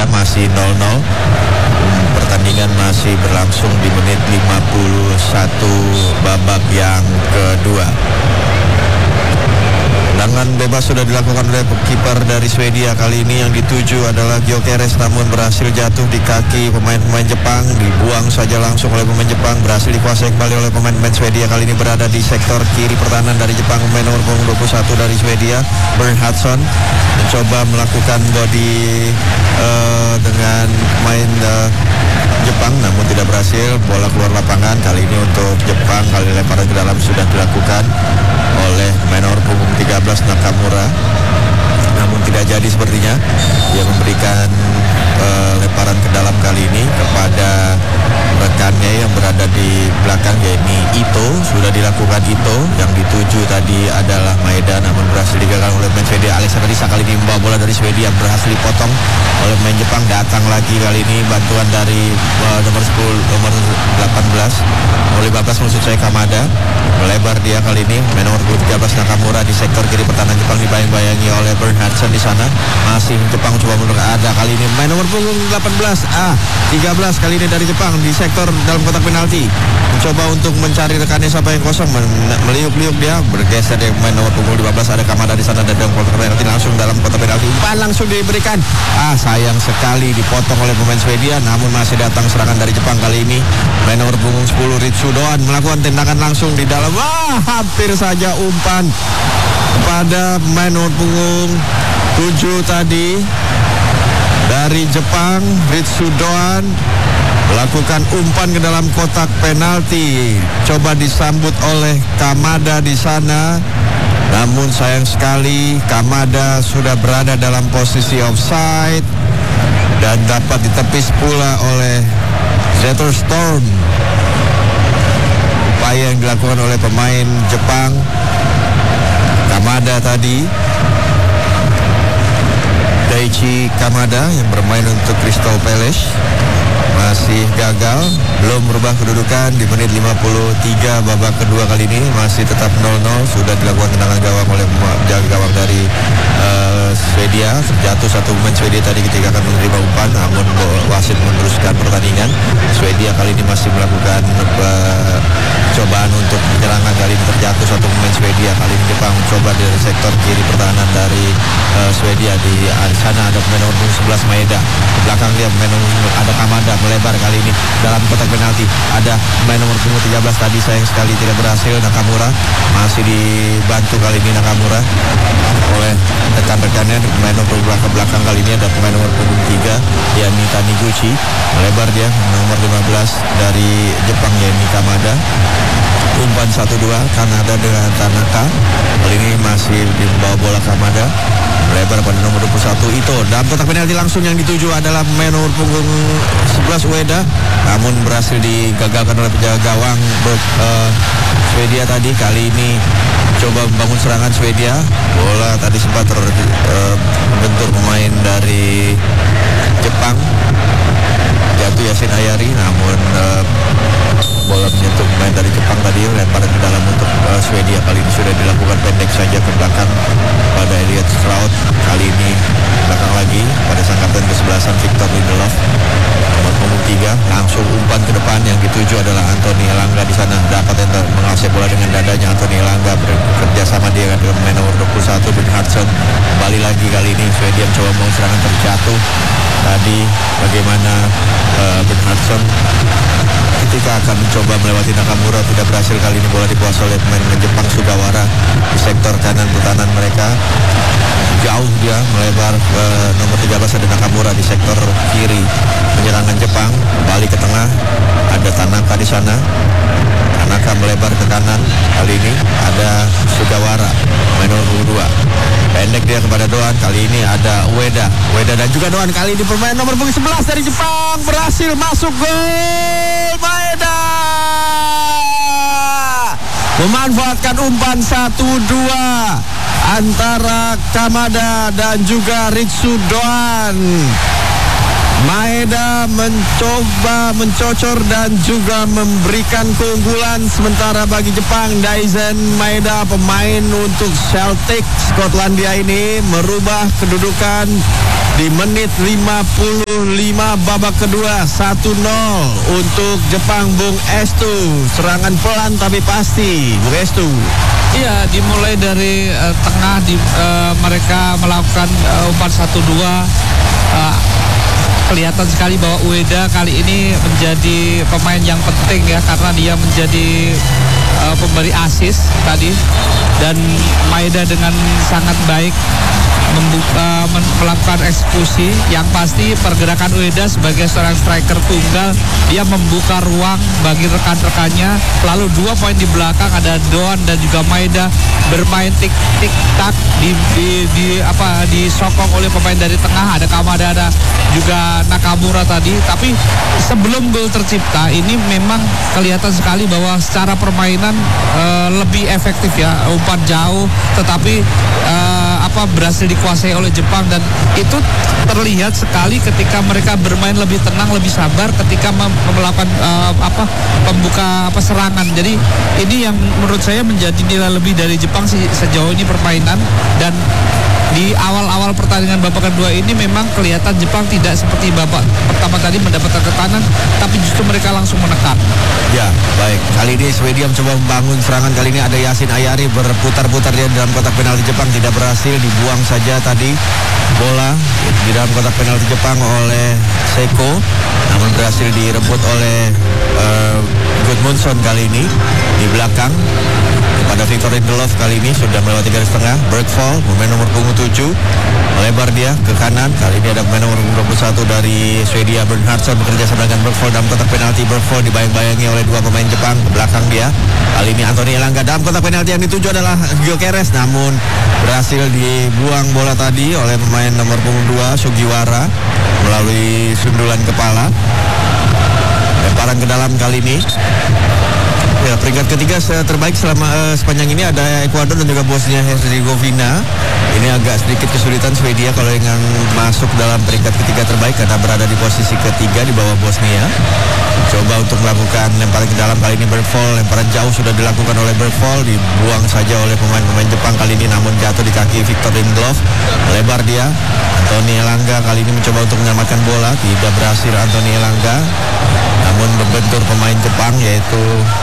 masih 0-0. Pertandingan masih berlangsung di menit 51 babak yang kedua. Tendangan bebas sudah dilakukan oleh kiper dari Swedia. Kali ini yang dituju adalah Gyökeres, namun berhasil jatuh di kaki pemain-pemain Jepang. Dibuang saja langsung oleh pemain Jepang. Berhasil dikuasai kembali oleh pemain-pemain Swedia. Kali ini berada di sektor kiri pertahanan dari Jepang. Pemain nomor punggung 21 dari Swedia, Bernhardsson, mencoba melakukan body dengan pemain Jepang, namun tidak berhasil. Bola keluar lapangan. Kali ini untuk Jepang, kali lemparan ke dalam sudah dilakukan oleh pemain nomor punggung 13 Nakamura, namun tidak jadi sepertinya. Dia memberikan lemparan ke dalam kali ini kepada rekannya yang berada di belakang, yakni Ito. Sudah dilakukan Ito. Yang dituju tadi adalah Maeda, namun berhasil digagal oleh pemain Swedia. Alexander Isak kali ini membawa bola dari Swedia, berhasil dipotong oleh pemain Jepang. Datang lagi kali ini bantuan dari nomor 15 maksud saya, Kamada. Melebar dia kali ini. Nomor 13 Nakamura di sektor kiri pertahanan Jepang dibayang-bayangi oleh Bernhardsson di sana. Masih Jepang coba mundur. Ada kali ini main nomor punggung 13 kali ini dari Jepang di sektor dalam kotak penalti. Mencoba untuk mencari rekannya siapa yang kosong, meliuk-liuk dia, bergeser dia main nomor punggung 15 ada Kamada di sana dan dalam kotak penalti, langsung dalam kotak penalti. Umpan langsung diberikan. Sayang sekali dipotong oleh pemain Swedia, namun masih datang serangan dari Jepang kali ini. Main nomor punggung 10 Ritsu Doan melakukan tendangan langsung di dalam. Hampir saja umpan kepada main nomor punggung 7 tadi dari Jepang, Ritsu Doan melakukan umpan ke dalam kotak penalti. Coba disambut oleh Kamada di sana, namun sayang sekali Kamada sudah berada dalam posisi offside dan dapat ditepis pula oleh Zetterstrom. Upaya yang dilakukan oleh pemain Jepang, Kamada tadi, Daichi Kamada yang bermain untuk Crystal Palace, masih gagal, belum merubah kedudukan di menit 53 babak kedua. Kali ini masih tetap 0-0. Sudah dilakukan tendangan gawang oleh jaga gawang dari Swedia. Terjatuh satu pemain Swedia tadi ketika akan menerima umpan, namun wasit meneruskan pertandingan. Swedia kali ini masih melakukan cobaan untuk penyerangan. Kali ini terjatuh satu pemain Swedia. Kali ini Jepang mencoba dari sektor kiri pertahanan dari Swedia. Di sana ada pemain nomor 11 Maeda. Di belakang dia pemain nomor ada Kamada, melebar kali ini dalam kotak penalti. Ada pemain nomor 13 tadi, sayang sekali tidak berhasil. Nakamura masih dibantu kali ini Nakamura oleh rekan-rekannya. Pemain nomor belakang kali ini ada pemain nomor 3 yakni Taniguchi. Melebar dia nomor 15 dari Jepang yakni Kamada. Umpan 1-2 Kanada dengan Tanaka. Kali ini masih dibawa bola Kamada, melebar pada nomor 21 Ito. Dalam kotak penalti langsung yang dituju adalah pemain nomor punggung 11 Ueda, namun berhasil digagalkan oleh penjaga gawang Swedia tadi. Kali ini coba membangun serangan Swedia. Bola tadi sempat terbentur pemain dari Jepang, jatuh Yasin Ayari, namun bola menyentuh pemain dari Jepang tadi. Lemparan ke dalam untuk Swedia. Kali ini sudah dilakukan pendek saja ke belakang pada Elliot Stroud. Kali ini belakang lagi pada sang kapten kesebelasan Victor Lindelof, nomor punggung 3. Langsung umpan ke depan, yang dituju adalah Anthony Elanga di sana. Dapat menguasai bola dengan dadanya. Anthony Elanga bekerja sama dia dengan pemain nomor 21 Bernhardsson. Kembali lagi kali ini Swedia mencoba mau serangan, terjatuh tadi. Bagaimana Bernhardsson ketika akan mencoba melewati Nakamura tidak berhasil. Kali ini bola dikuasai oleh pemain Jepang Sugawara di sektor kanan pertahanan mereka. Jauh dia melebar ke nomor 13 ada Nakamura di sektor kiri penyerangan Jepang. Kembali ke tengah ada Tanaka di sana. Tanaka melebar ke kanan. Kali ini ada Sugawara, main nomor 2. Pendek dia kepada Doan. Kali ini ada Ueda dan juga Doan. Kali ini pemain nomor 11 dari Jepang berhasil masuk gol. Maeda memanfaatkan umpan 1-2 antara Kamada dan juga Ritsu Doan. Maeda mencoba mencocor dan juga memberikan keunggulan. Sementara bagi Jepang, Daizen Maeda, pemain untuk Celtic Skotlandia ini, merubah kedudukan di menit 55 babak kedua. 1-0 untuk Jepang. Bung Estu, serangan pelan tapi pasti, Bung Estu. Iya, dimulai dari tengah mereka melakukan umpan 1-2. Kelihatan sekali bahwa Ueda kali ini menjadi pemain yang penting ya, karena dia menjadi pemberi assist tadi, dan Maeda dengan sangat baik melakukan eksekusi. Yang pasti pergerakan Ueda sebagai seorang striker tunggal, dia membuka ruang bagi rekan-rekannya. Lalu 2 poin di belakang ada Doan dan juga Maeda bermain tik-tak disokong oleh pemain dari tengah, ada Kamada, ada juga Nakamura tadi. Tapi sebelum gol tercipta ini memang kelihatan sekali bahwa secara permainan lebih efektif ya, umpan jauh tetapi berhasil dikuasai oleh Jepang, dan itu terlihat sekali ketika mereka bermain lebih tenang, lebih sabar ketika melakukan pembuka serangan. Jadi ini yang menurut saya menjadi nilai lebih dari Jepang sejauh ini permainan. Dan di awal-awal pertandingan babak kedua ini memang kelihatan Jepang tidak seperti babak pertama tadi mendapatkan tekanan, tapi justru mereka langsung menekan. Ya, baik. Kali ini Swedia mencoba membangun serangan. Kali ini ada Yasin Ayari berputar-putar dia dalam kotak penalti Jepang, tidak berhasil, dibuang saja tadi bola di dalam kotak penalti Jepang oleh Seko, namun berhasil direbut oleh Gudmundsson kali ini di belakang kepada Victor Lindelof. Kali ini sudah melewati garis tengah. Bergvall, pemain nomor punggung 7, melebar dia ke kanan. Kali ini ada pemain nomor 21 dari Swedia, Bernhardsson, bekerja sama dengan Bergvall dalam kotak penalti. Bergvall dibayang-bayangi oleh 2 pemain Jepang ke belakang dia. Kali ini Anthony Elanga dalam kotak penalti, yang dituju adalah Gyökeres, namun berhasil dibuang bola tadi oleh pemain nomor punggung 2 Sugiwara melalui sundulan kepala. Lemparan ke dalam kali ini. Ya, peringkat ketiga terbaik sepanjang ini ada Ekuador dan juga Bosnia Herzegovina. Ini agak sedikit kesulitan Swedia kalau ingin masuk dalam peringkat ketiga terbaik, karena berada di posisi ketiga di bawah Bosnia. Coba untuk melakukan lemparan ke dalam. Kali ini Bergvall, lemparan jauh sudah dilakukan oleh Bergvall, dibuang saja oleh pemain-pemain Jepang kali ini, namun jatuh di kaki Victor Lindelof. Melebar dia. Anthony Elanga kali ini mencoba untuk menyelamatkan bola, tidak berhasil Anthony Elanga, namun membentur pemain Jepang yaitu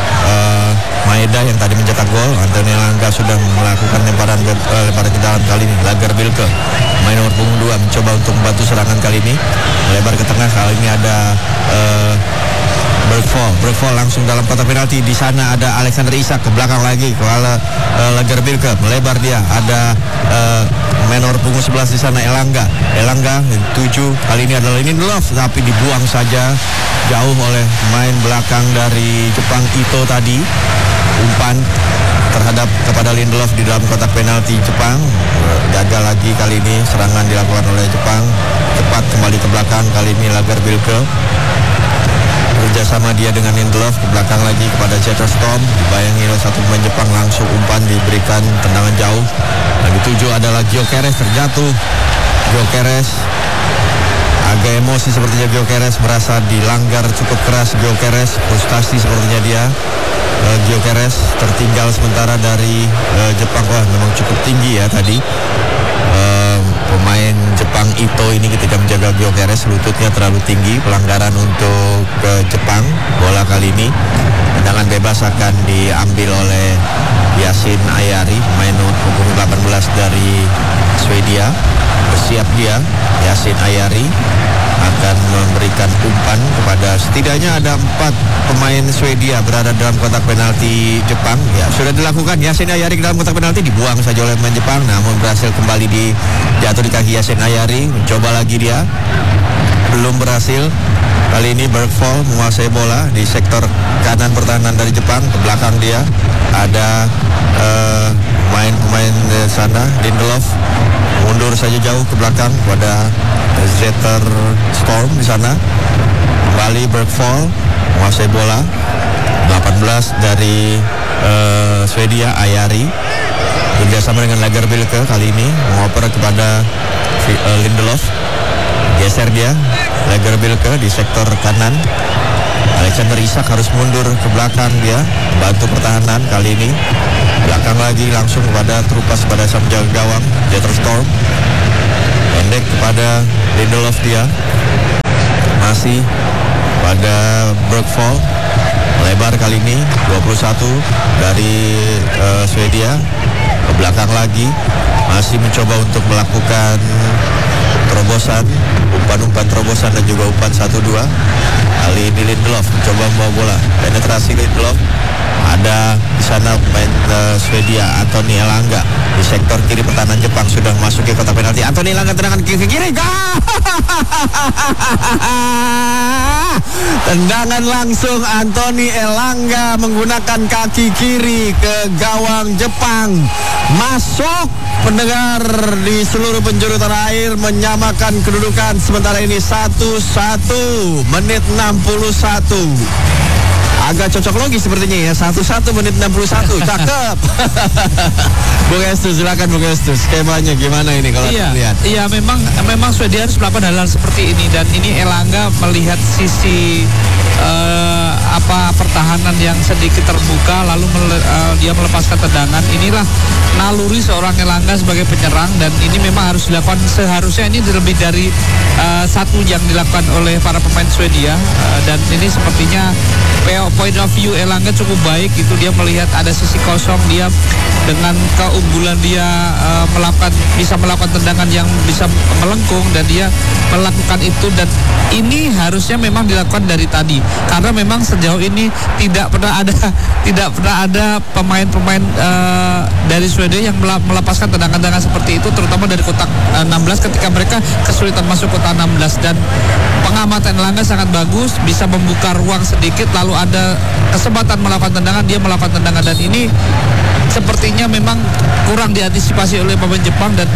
Maeda yang tadi mencetak gol. Anthony Elanga sudah melakukan lemparan ke dalam kali ini. Lagerbielke, pemain nomor punggung 2, mencoba untuk membantu serangan kali ini, melebar ke tengah. Kali ini ada Bergvall langsung dalam kotak penalti. Di sana ada Alexander Isak, ke belakang lagi ke Lagerbielke, melebar dia. Ada pemain nomor punggung 11 di sana, Elanga yang 7. Kali ini adalah Lindelof, tapi dibuang saja jauh oleh pemain belakang dari Jepang, Ito tadi. Umpan terhadap kepada Lindelof di dalam kotak penalti Jepang. Gagal lagi kali ini, serangan dilakukan oleh Jepang. Cepat kembali ke belakang, kali ini Lagerbielke. Kerjasama dia dengan Lindelof, ke belakang lagi kepada Zetterstrom, dibayangi oleh satu pemain Jepang, langsung umpan diberikan tendangan jauh. Yang dituju adalah Gyökeres, terjatuh. Gyökeres agak emosi sepertinya. Gyökeres merasa dilanggar cukup keras. Gyökeres frustasi sepertinya dia. Gyökeres tertinggal sementara dari Jepang. Wah, memang cukup tinggi ya tadi pemain Jepang Ito ini ketika menjaga Gyökeres, lututnya terlalu tinggi. Pelanggaran untuk Jepang. Bola kali ini tendangan bebas akan diambil oleh Yasin Ayari, pemain nomor punggung 18 dari Swedia. Bersiap dia, Yasin Ayari akan memberikan umpan kepada, setidaknya ada 4 pemain Swedia berada dalam kotak penalti Jepang. Ya, sudah dilakukan. Yasin Ayari ke dalam kotak penalti, dibuang saja oleh pemain Jepang, namun berhasil kembali jatuh di kaki Yasin Ayari. Mencoba lagi dia, belum berhasil. Kali ini Bergvall menguasai bola di sektor kanan pertahanan dari Jepang. Ke belakang dia ada pemain sana, Lindelof mundur saja jauh ke belakang pada Zetterstrom di sana. Kembali Bergvall menguasai bola. 18 dari Swedia, Ayari kerjasama dengan Lagerbielke kali ini mengoper kepada Lindelof. Geser dia, Lagerbilke di sektor kanan. Alexander Isak harus mundur ke belakang dia, bantu pertahanan kali ini. Belakang lagi langsung kepada Trupas pada sang jaga gawang, Jethro Storm. Pendek kepada Lindelof dia. Masih pada Bergvall. Lebar kali ini 21 dari Swedia. Ke belakang lagi, masih mencoba untuk melakukan terobosan, umpan-umpan terobosan dan juga umpan 1-2. Kali ini Lindelof mencoba membawa bola, penetrasi Lindelof. Ada di sana pemain Swedia, Anthony Elanga di sektor kiri pertahanan Jepang sudah memasuki kotak penalti. Anthony Elanga tendangan ke kiri. Tendangan langsung Anthony Elanga menggunakan kaki kiri ke gawang Jepang. Masuk, pendengar, di seluruh penjuru tanah air, menyamakan kedudukan sementara ini 1-1 menit 61. Agak cocok logis sepertinya ya, 1-1 menit 61. Cakep. Bung Estus, silakan Bung Estus. Skemanya gimana ini kalau lihat? Iya, memang Swedia harus melakukan hal seperti ini, dan ini Elanga melihat sisi pertahanan yang sedikit terbuka, lalu dia melepaskan tendangan. Inilah naluri seorang Elanga sebagai penyerang, dan ini memang harus dilakukan. Seharusnya ini lebih dari satu yang dilakukan oleh para pemain Swedia, dan ini sepertinya point of view Elanga cukup baik. Itu dia melihat ada sisi kosong, dia dengan keunggulan dia bisa melakukan tendangan yang bisa melengkung, dan dia melakukan itu. Dan ini harusnya memang dilakukan dari tadi, karena memang sejauh ini tidak pernah ada pemain-pemain dari Swedia yang melepaskan tendangan-tendangan seperti itu, terutama dari kotak 16 ketika mereka kesulitan masuk kotak 16. Dan pengamatan Elanga sangat bagus, bisa membuka ruang sedikit, lalu ada kesempatan melakukan tendangan, dia melakukan tendangan, dan ini sepertinya memang kurang diantisipasi oleh pemain Jepang, dan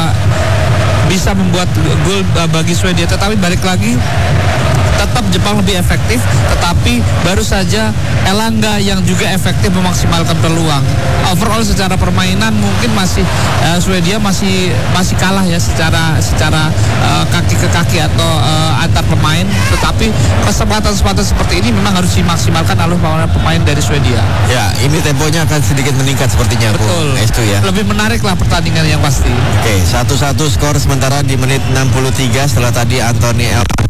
bisa membuat gol bagi Swedia. Tetapi balik lagi, tetap Jepang lebih efektif, tetapi baru saja Elanga yang juga efektif memaksimalkan peluang. Overall secara permainan mungkin masih Swedia masih kalah ya secara kaki ke kaki atau antar pemain, tetapi kesempatan seperti ini memang harus dimaksimalkan oleh pemain dari Swedia. Ya, ini temponya akan sedikit meningkat sepertinya. Betul. Itu ya. Lebih menarik lah pertandingan yang pasti. Oke, 1-1 skor sementara di menit 63 setelah tadi Anthony Elanga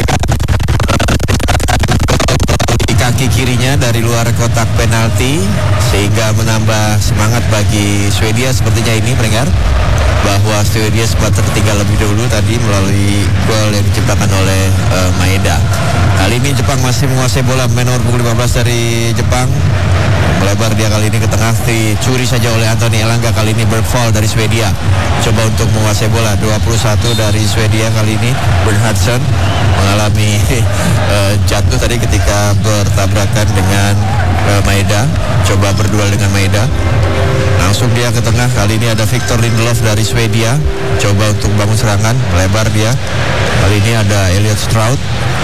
kaki kirinya dari luar kotak penalti, sehingga menambah semangat bagi Swedia sepertinya ini, pendengar, bahwa Swedia sempat tertinggal lebih dahulu tadi melalui gol yang diciptakan oleh Maeda. Kali ini Jepang masih menguasai bola, pemain nomor punggung 15 dari Jepang melebar dia kali ini ke tengah, dicuri saja oleh Anthony Elanga. Kali ini Bergvall dari Swedia coba untuk menguasai bola, 21 dari Swedia kali ini. Bernhardsson mengalami jatuh tadi ketika bertabrakan dengan Maeda, coba berduel dengan Maeda. Langsung dia ke tengah, kali ini ada Victor Lindelof dari Swedia coba untuk bangun serangan, melebar dia. Kali ini ada Elliot Stroud.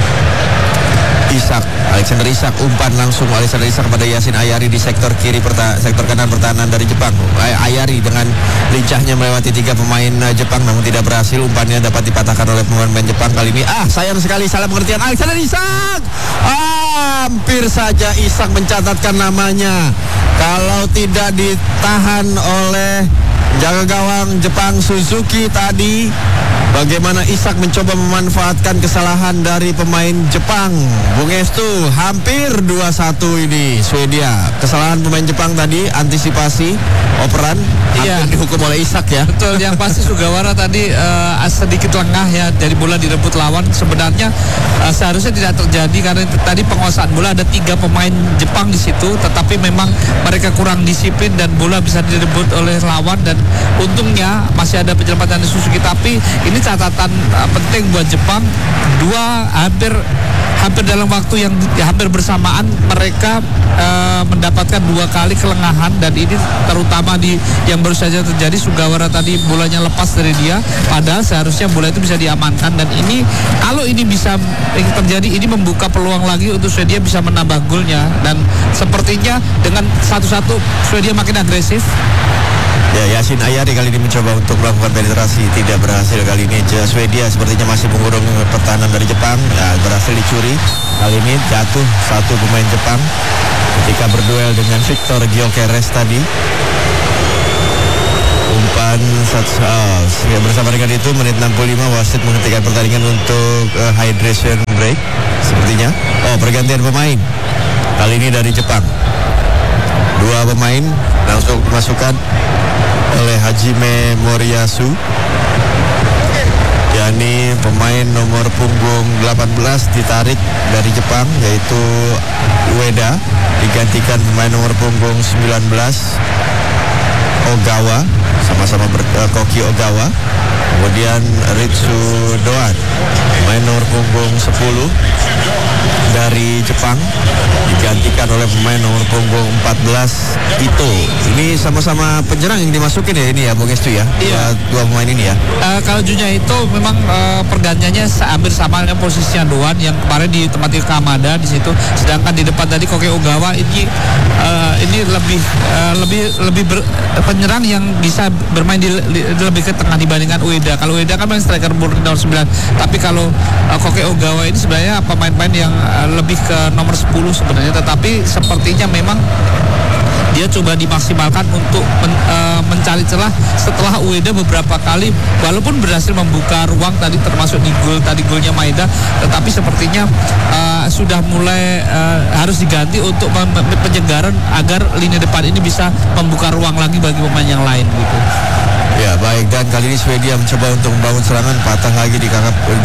Alexander Isak, umpan langsung Alexander Isak pada Yasin Ayari di sektor kiri sektor kanan pertahanan dari Jepang. Ayari dengan lincahnya melewati 3 pemain Jepang, namun tidak berhasil. Umpannya dapat dipatahkan oleh pemain Jepang kali ini. Sayang sekali, salah pengertian. Alexander Isak, hampir saja Isak mencatatkan namanya. Kalau tidak ditahan oleh jaga gawang Jepang Suzuki tadi, bagaimana Isak mencoba memanfaatkan kesalahan dari pemain Jepang. Bung Estu, hampir 2-1 ini Swedia. Kesalahan pemain Jepang tadi, antisipasi operan, hampir dihukum oleh Isak ya. Betul, yang pasti Sugawara tadi sedikit lengah ya, dari bola direbut lawan. Sebenarnya seharusnya tidak terjadi, karena tadi penguasaan bola ada 3 pemain Jepang di situ, tetapi memang mereka kurang disiplin dan bola bisa direbut oleh lawan, dan untungnya masih ada penyelamatan dari Suzuki. Tapi ini catatan penting buat Jepang, hampir dalam waktu yang hampir bersamaan mereka mendapatkan 2 kali kelengahan, dan ini terutama di yang baru saja terjadi. Sugawara tadi bolanya lepas dari dia, padahal seharusnya bola itu bisa diamankan, dan ini kalau ini bisa terjadi, ini membuka peluang lagi untuk Swedia bisa menambah golnya. Dan sepertinya dengan 1-1 Swedia makin agresif. Ya, Yasin Ayari kali ini mencoba untuk melakukan penetrasi, tidak berhasil kali ini. Swedia sepertinya masih mengurung pertahanan dari Jepang. Ya, berhasil dicuri. Kali ini jatuh satu pemain Jepang ketika berduel dengan Victor Gyökeres tadi. Umpan bersama dengan itu menit 65 wasit menghentikan pertandingan untuk hydration break sepertinya. Pergantian pemain kali ini dari Jepang. Dua pemain langsung dimasukkan oleh Hajime Moriyasu, yakni pemain nomor punggung 18 ditarik dari Jepang, yaitu Ueda, digantikan pemain nomor punggung 19 Ogawa, sama-sama Koki Ogawa. Kemudian Ritsu Doan, pemain nomor punggung 10 dari Jepang, digantikan oleh pemain nomor punggung 14 Ito. Ini sama-sama penyerang yang dimasukin ya ini ya, Bung Estu ya. Iya. Dua pemain ini ya. Kalau Junya itu memang pergantiannya hampir sama dengan posisinya Doan yang kemarin ditempati Kamada di situ. Sedangkan di depan tadi Koki Ogawa ini lebih penyerang yang bisa bermain lebih ke tengah dibandingkan Ueda. Kalau Ueda kan main striker murni nomor 9, tapi kalau Koki Ogawa ini sebenarnya pemain-pemain yang lebih ke nomor 10 sebenarnya, tetapi sepertinya memang dia coba dimaksimalkan untuk mencari celah setelah Ueda beberapa kali walaupun berhasil membuka ruang tadi, termasuk di golnya Maeda, tetapi sepertinya sudah mulai harus diganti untuk penyegaran agar lini depan ini bisa membuka ruang lagi bagi pemain yang lain gitu. Ya baik, dan kali ini Swedia mencoba untuk membangun serangan, patah lagi di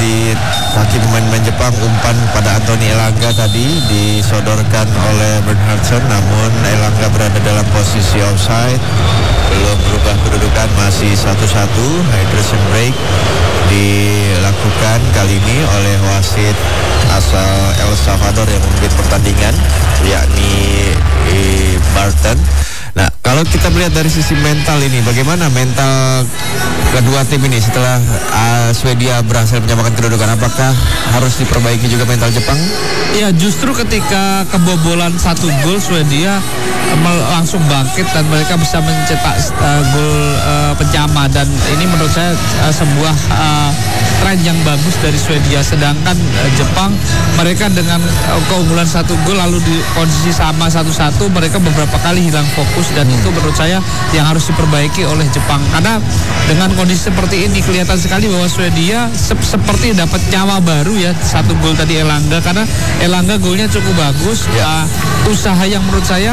kaki pemain-pemain Jepang. Umpan pada Anthony Elanga tadi disodorkan oleh Bernhardsson, namun Elanga berada dalam posisi offside, belum berubah kedudukan, masih 1-1. Hydration break dilakukan kali ini oleh wasit asal El Salvador yang memimpin pertandingan, yakni Barton. Nah, kalau kita melihat dari sisi mental ini, bagaimana mental kedua tim ini setelah Swedia berhasil menyamakan kedudukan? Apakah harus diperbaiki juga mental Jepang? Ya, justru ketika kebobolan 1 gol, Swedia langsung bangkit dan mereka bisa mencetak gol penyama, dan ini menurut saya sebuah tren yang bagus dari Swedia. Sedangkan Jepang, mereka dengan keunggulan 1 gol lalu di posisi sama 1-1, mereka beberapa kali hilang fokus, dan itu menurut saya yang harus diperbaiki oleh Jepang. Karena dengan kondisi seperti ini kelihatan sekali bahwa Swedia seperti dapat nyawa baru ya, 1 gol tadi Elanga, karena Elanga golnya cukup bagus. Usaha yang menurut saya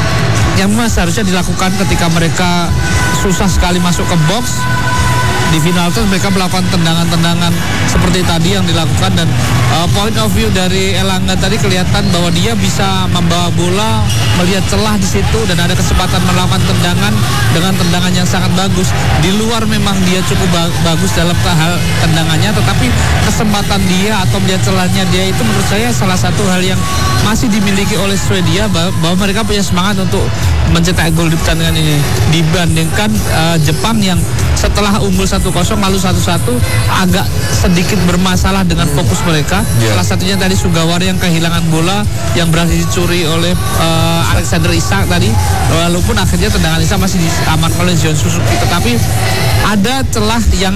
yang seharusnya dilakukan ketika mereka susah sekali masuk ke box di final terus, mereka melakukan tendangan-tendangan seperti tadi yang dilakukan, dan point of view dari Elanga tadi kelihatan bahwa dia bisa membawa bola, melihat celah di situ, dan ada kesempatan melakukan tendangan dengan tendangan yang sangat bagus. Di luar memang dia cukup bagus dalam hal tendangannya, tetapi kesempatan dia atau melihat celahnya dia itu menurut saya salah satu hal yang masih dimiliki oleh Swedia, bahwa mereka punya semangat untuk mencetak gol di pertandingan ini dibandingkan Jepang yang setelah unggul 1-0 lalu 1-1 agak sedikit bermasalah dengan fokus mereka. Salah satunya tadi Sugawara yang kehilangan bola yang berhasil dicuri oleh Alexander Isak tadi, walaupun akhirnya tendangan Isak masih diamankan oleh Zion Suzuki, tetapi ada celah yang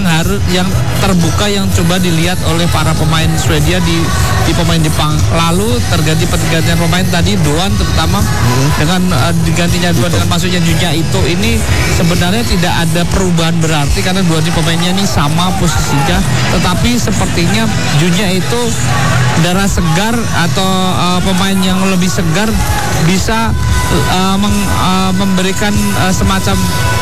terbuka yang coba dilihat oleh para pemain Swedia di pemain Jepang. Lalu terjadi pergantian pemain tadi, Doan terutama dengan digantinya Doan dengan masuknya Junya Ito, ini sebenarnya tidak ada perubahan berarti karena dua pemainnya ini sama posisinya, tetapi sepertinya Junya itu darah segar atau pemain yang lebih segar bisa memberikan semacam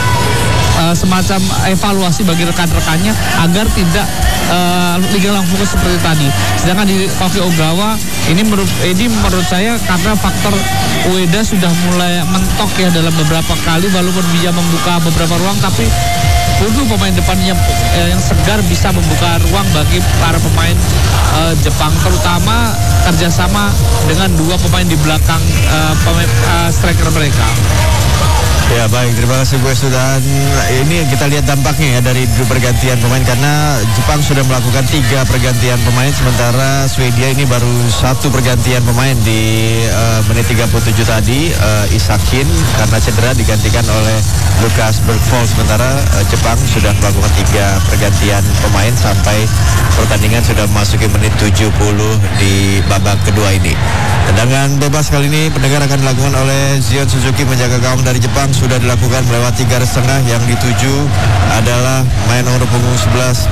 evaluasi bagi rekan-rekannya agar tidak hilang fokus seperti tadi. Sedangkan di Koki Ogawa ini menurut saya karena faktor Ueda sudah mulai mentok ya dalam beberapa kali, walaupun dia membuka beberapa ruang, tapi untuk pemain depannya yang segar bisa membuka ruang bagi para pemain Jepang, terutama kerjasama dengan dua pemain di belakang striker mereka. Ya baik, terima kasih gue Sudan. Ini kita lihat dampaknya ya dari pergantian pemain, karena Jepang sudah melakukan 3 pergantian pemain, sementara Swedia ini baru 1 pergantian pemain di menit 37 tadi. Isakin karena cedera digantikan oleh Lukas Bergvold, sementara Jepang sudah melakukan 3 pergantian pemain sampai pertandingan sudah memasuki menit 70 di babak kedua ini. Tendangan bebas kali ini pendengar akan dilakukan oleh Zion Suzuki menjaga gawang dari Jepang. Sudah dilakukan melewati garis tengah, yang dituju adalah main nomor punggung 11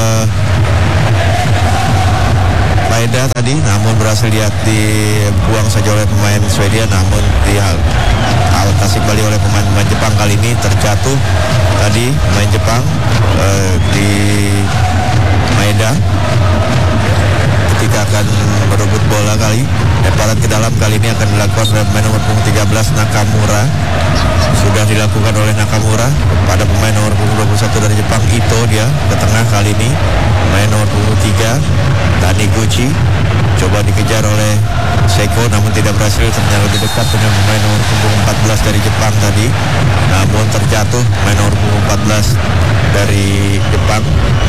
Maeda tadi, namun berhasil dibuang saja oleh pemain Swedia, namun diatasi kembali oleh pemain Jepang. Kali ini terjatuh tadi pemain Jepang di Maeda ketika akan merebut bola. Lemparan ke dalam kali ini akan dilakukan oleh pemain nomor punggung 13 Nakamura. Sudah dilakukan oleh Nakamura pada pemain nomor punggung 21 dari Jepang, Ito. Dia ke tengah kali ini, pemain nomor punggung 3 Taniguchi coba dikejar oleh Seiko, namun tidak berhasil. Ternyata lebih dekat dengan pemain nomor punggung 14 dari Jepang tadi, namun terjatuh pemain nomor punggung 14 dari Jepang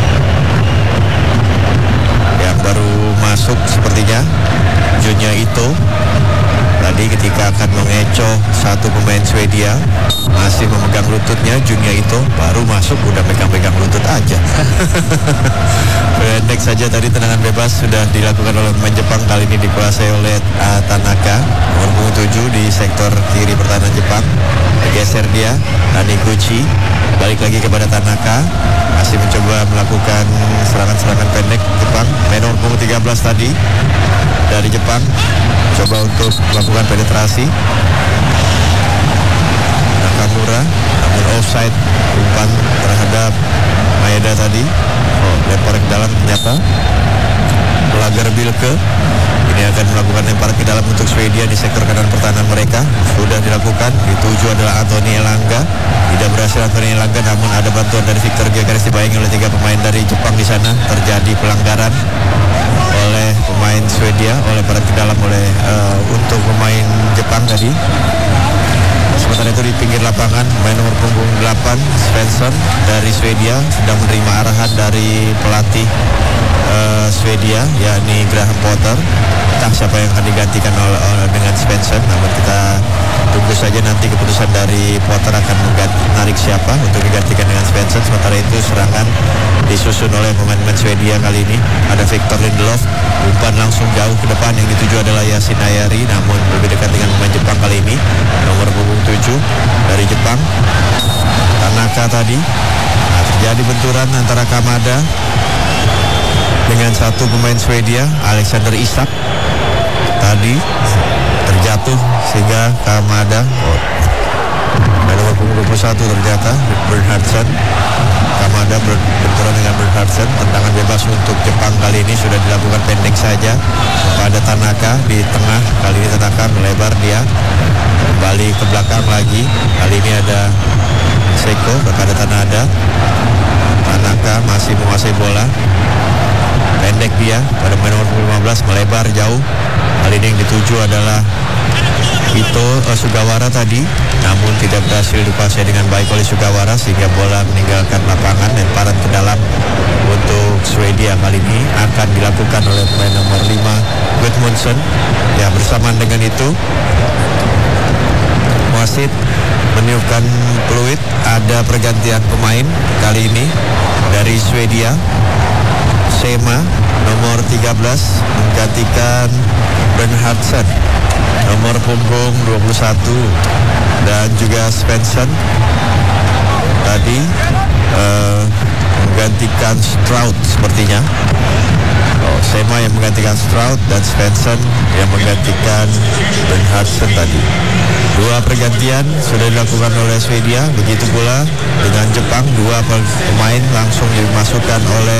yang baru masuk sepertinya, Junya Ito. Tadi ketika akan mengecoh satu pemain Swedia, masih memegang lututnya, Junya Ito baru masuk udah pegang-pegang lutut aja. Pendek saja tadi. Tendangan bebas sudah dilakukan oleh pemain Jepang, kali ini dikuasai oleh Tanaka, nomor punggung 7 di sektor kiri pertahanan Jepang. Bergeser dia, Taniguchi, balik lagi kepada Tanaka, masih mencoba melakukan serangan-serangan pendek Jepang. Main nomor punggung 13 tadi dari Jepang coba untuk melakukan penetrasi Nakamura, namun offside umpan terhadap Maeda tadi. Lempar ke dalam, ternyata pelanggar Bilke. Ini akan melakukan lempar ke dalam untuk Swedia di sektor kanan pertahanan mereka. Sudah dilakukan, dituju adalah Anthony Elanga. Tidak berhasil Anthony Elanga, namun ada bantuan dari Victor Gyökeres dibayangi oleh 3 pemain dari Jepang di sana. Terjadi pelanggaran oleh pemain Swedia, oleh para ke dalam oleh untuk pemain Jepang tadi. Sementara itu di pinggir lapangan, main nomor punggung 8 Svensson dari Swedia sedang menerima arahan dari pelatih Swedia, yakni Graham Potter. Entah siapa yang akan digantikan dengan Svensson, namun kita tunggu saja nanti keputusan dari Potter akan menarik siapa untuk digantikan dengan Svensson. Sementara itu serangan disusun oleh pemain-pemain Swedia kali ini. Ada Victor Lindelof, umpan langsung jauh ke depan, yang dituju adalah Yasin Ayari, namun lebih dekat dengan pemain Jepang kali ini, nomor punggung 7 dari Jepang, Tanaka tadi. Nah, terjadi benturan antara Kamada dengan satu pemain Swedia, Alexander Isak. Tadi terjatuh sehingga Kamada nomor punggung 21 ternyata Bernhardsen. Kamada berbenturan dengan Bernhardsen. Tendangan bebas untuk Jepang kali ini sudah dilakukan pendek saja kepada Tanaka di tengah. Kali ini Tanaka melebar, dia kembali ke belakang lagi. Kali ini ada Seiko kepada Tanada. Tanaka masih menguasai bola, pendek dia pada pemain nomor 15, melebar jauh. Kali ini yang dituju adalah Ito Sugawara tadi, namun tidak berhasil dikuasai dengan baik oleh Sugawara sehingga bola meninggalkan lapangan. Lemparan ke dalam untuk Swedia kali ini akan dilakukan oleh pemain nomor 5 Gudmundsson. Ya, bersamaan dengan itu wasit meniupkan peluit, ada pergantian pemain kali ini dari Swedia. Sema nomor 13 menggantikan Bernhardsen, nomor punggung 21, dan juga Svensson tadi menggantikan Stroud sepertinya. Sema yang menggantikan Stroud dan Svensson yang menggantikan Bernhardsen tadi. 2 pergantian sudah dilakukan oleh Swedia, begitu pula dengan Jepang. 2 pemain langsung dimasukkan oleh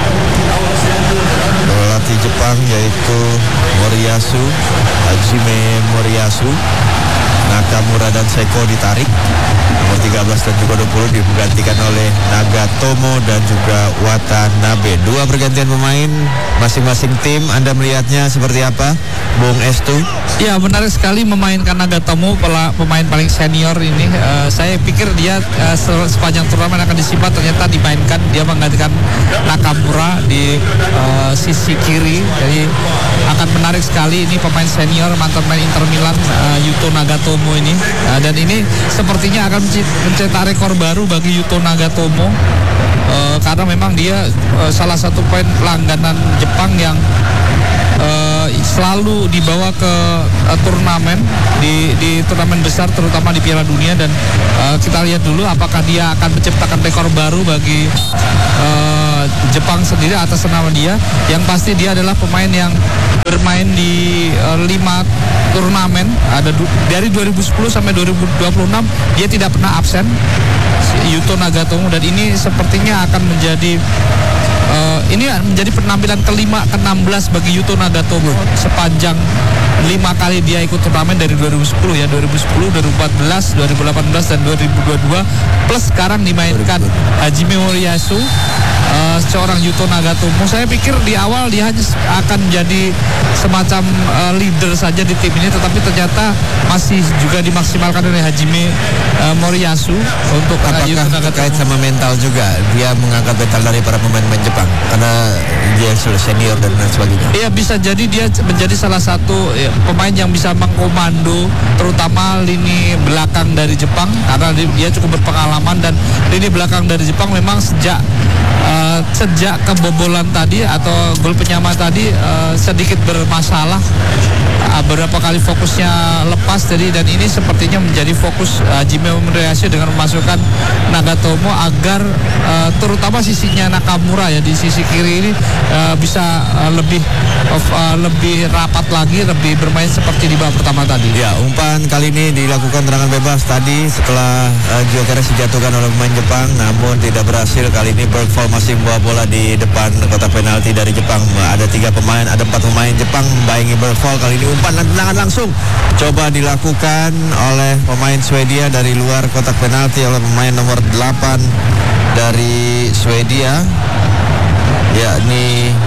pelatih Jepang, yaitu Moriyasu, Hajime Moriyasu. Nakamura dan Seiko ditarik. Nomor 13 dan juga 20 digantikan oleh Nagatomo dan juga Watanabe. Dua pergantian pemain masing-masing tim. Anda melihatnya seperti apa, Bung Estu? Ya, menarik sekali memainkan Nagatomo, pemain paling senior ini. Saya pikir dia sepanjang turnamen akan disimpan, ternyata dimainkan. Dia menggantikan Nakamura di sisi kiri. Jadi akan menarik sekali, ini pemain senior, mantan pemain Inter Milan, Yuto Nagatomo ini. Dan ini sepertinya akan mencetak rekor baru bagi Yuto Nagatomo, karena memang dia salah satu pemain langganan Jepang yang selalu dibawa ke turnamen di turnamen besar, terutama di Piala Dunia. Dan kita lihat dulu apakah dia akan menciptakan rekor baru bagi Jepang sendiri atas nama dia. Yang pasti dia adalah pemain yang bermain di 5 turnamen, ada dari 2010 sampai 2026 dia tidak pernah absen, Yuto Nagatomo. Dan ini sepertinya akan menjadi ini menjadi penampilan ke-16 bagi Yuto Nagatomo sepanjang 5 kali dia ikut turnamen dari 2010 ya, 2010, 2014, 2018 dan 2022, plus sekarang dimainkan Hajime Moriyasu, seorang Yuto Nagatomo. Saya pikir di awal dia hanya akan menjadi semacam leader saja di tim ini, tetapi ternyata masih juga dimaksimalkan oleh Hajime Moriyasu untuk apakah terkait sama mental juga, dia mengangkat mental dari para pemain-pemain Jepang karena dia sudah senior dan lain sebagainya. Iya, bisa jadi dia menjadi salah satu pemain yang bisa mengkomando terutama lini belakang dari Jepang, karena dia cukup berpengalaman. Dan lini belakang dari Jepang memang sejak kebobolan tadi atau gol penyama tadi sedikit bermasalah, beberapa kali fokusnya lepas jadi, dan ini sepertinya menjadi fokus Hajime Moriyasu dengan memasukkan Nagatomo agar terutama sisinya Nakamura ya di sisi kiri ini bisa lebih rapat lagi, lebih bermain seperti di babak pertama tadi. Ya, umpan kali ini dilakukan tendangan bebas tadi setelah Gyökeres dijatuhkan oleh pemain Jepang, namun tidak berhasil. Kali ini Bergvall masih membawa bola di depan kotak penalti dari Jepang. Ada 3 pemain, ada 4 pemain Jepang membayangi Bergvall. Kali ini umpan dan tendangan langsung coba dilakukan oleh pemain Swedia dari luar kotak penalti oleh pemain nomor 8 dari Swedia, yakni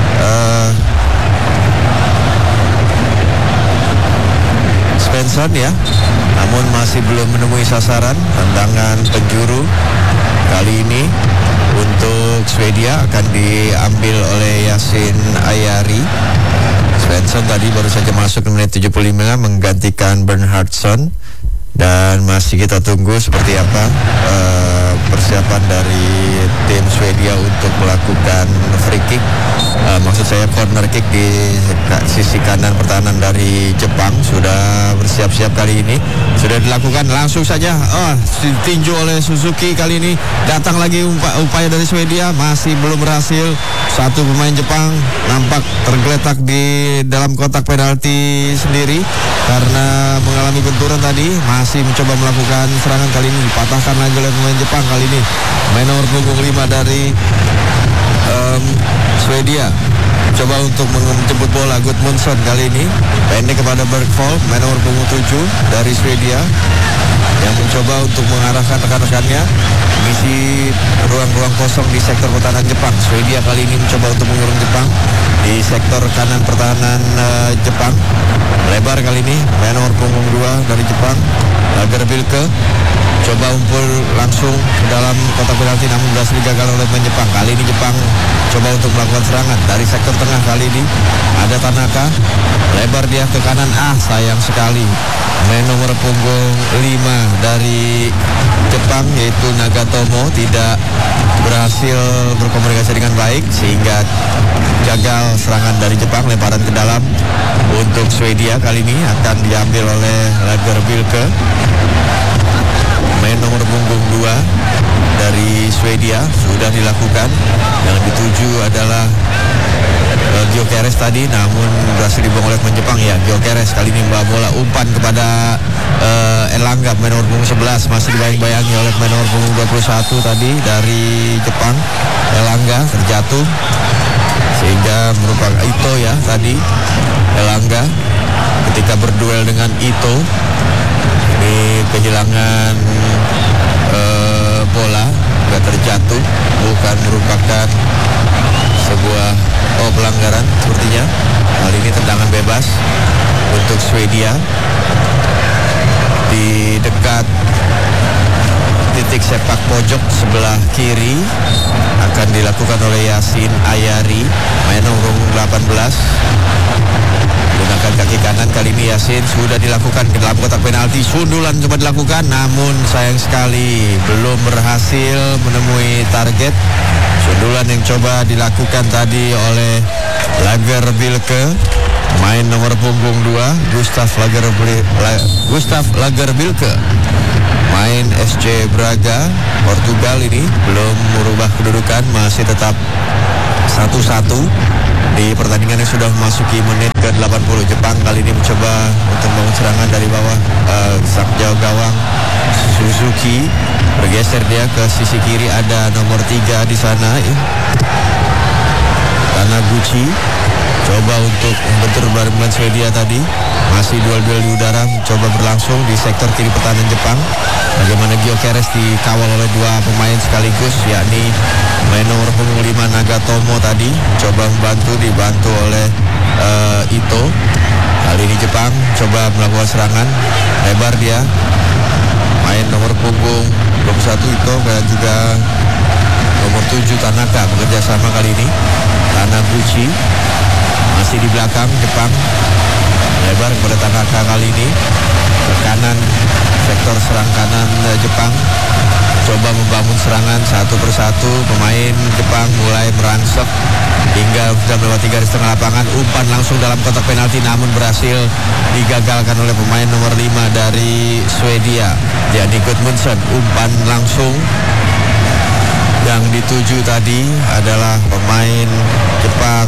Svensson ya. Namun masih belum menemui sasaran. Tendangan penjuru kali ini untuk Swedia akan diambil oleh Yasin Ayari. Svensson tadi baru saja masuk di menit 75 menggantikan Bernhardsson. Dan masih kita tunggu seperti apa persiapan dari tim Swedia untuk melakukan free kick, maksud saya corner kick di sisi kanan pertahanan dari Jepang. Sudah bersiap-siap kali ini, sudah dilakukan langsung saja. Ditinju oleh Suzuki. Kali ini datang lagi upaya dari Swedia, masih belum berhasil. Satu pemain Jepang nampak tergeletak di dalam kotak penalti sendiri karena mengalami benturan tadi. Masih mencoba melakukan serangan, kali ini dipatahkan lagi oleh pemain Jepang. Kali ini main nomor punggung 5 dari Swedia coba untuk menjemput bola. Gudmundsson kali ini pendek kepada Bergvall, main nomor punggung 7 dari Swedia, yang mencoba untuk mengarahkan rekan-rekannya mengisi ruang-ruang kosong di sektor pertahanan Jepang. Swedia kali ini mencoba untuk mengurung Jepang di sektor kanan pertahanan Jepang. Lebar kali ini main nomor punggung 2 dari Jepang, Lagerbilke, coba umpul langsung ke dalam kotak penalti namun berhasil digagal oleh pemain Jepang. Kali ini Jepang coba untuk melakukan serangan dari sektor tengah. Kali ini ada Tanaka, lebar dia ke kanan, sayang sekali main nomor punggung 5 dari Jepang yaitu Nagatomo tidak berhasil berkomunikasi dengan baik sehingga gagal serangan dari Jepang. Lemparan ke dalam untuk Swedia kali ini akan diambil oleh Lagerbilke, main nomor punggung 2 dari Swedia. Sudah dilakukan, yang dituju adalah Gyökeres tadi, namun berhasil dibuang oleh pemain Jepang. Ya, Gyökeres kali ini membawa bola, umpan kepada Elanga, main nomor punggung 11, masih dibayang-bayangi oleh main nomor punggung 21 tadi dari Jepang. Elanga terjatuh sehingga merupakan Ito ya tadi. Elanga ketika berduel dengan Ito kehilangan bola, nggak terjatuh, bukan merupakan sebuah pelanggaran sepertinya. Kali ini tendangan bebas untuk Swedia di dekat titik sepak pojok sebelah kiri, akan dilakukan oleh Yasin Ayari, main nomor 18. Gunakan kaki kanan, kali ini Yasin sudah dilakukan ke dalam kotak penalti. Sundulan coba dilakukan, namun sayang sekali belum berhasil menemui target. Sundulan yang coba dilakukan tadi oleh Lagerbilke, main nomor punggung 2, Gustav Lagerbilke, main SC Braga Portugal. Ini belum merubah kedudukan, masih tetap 1-1 di pertandingan yang sudah memasuki menit ke-80. Jepang kali ini mencoba untuk membangun serangan dari bawah. Sak jauh gawang Suzuki bergeser dia ke sisi kiri, ada nomor 3 di sana, Taniguchi coba untuk membentur barengan Swedia tadi. Masih duel-duel di udara coba berlangsung di sektor kiri pertahanan Jepang. Bagaimana Gyökeres dikawal oleh dua pemain sekaligus, yakni main nomor punggung 5 Nagatomo tadi coba dibantu oleh Ito. Kali ini Jepang coba melakukan serangan lebar, dia main nomor punggung 21 Ito dan juga nomor 7 Tanaka bekerja sama kali ini. Taniguchi masih di belakang Jepang, lebar kepada Tanaka kali ini ke kanan, sektor serang kanan Jepang coba membangun serangan satu persatu. Pemain Jepang mulai merangsek hingga sudah melewati garis tengah lapangan. Umpan langsung dalam kotak penalti namun berhasil digagalkan oleh pemain nomor 5 dari Swedia, yakni Gudmundsson. Umpan langsung yang dituju tadi adalah pemain Jepang